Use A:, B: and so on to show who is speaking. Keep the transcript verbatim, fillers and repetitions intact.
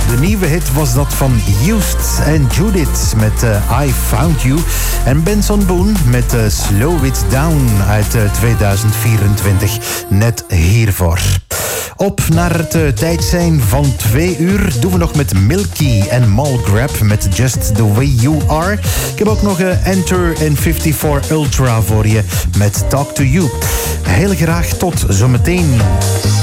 A: De nieuwe hit was dat van Used en Judith met uh, I Found You. En Benson Boone met uh, Slow It Down uit uh, tweeduizend vierentwintig. Net hiervoor. Op naar het uh, tijd zijn van twee uur doen we nog met Milky en Malgrab met Just The Way You Are. Ik heb ook nog uh, Enter en vijfenvijftig Ultra voor je met Talk To You. Heel graag tot zometeen.